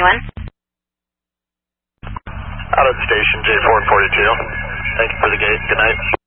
anyone? Out of the station, J4 and 42. Thank you for the gate. Good night.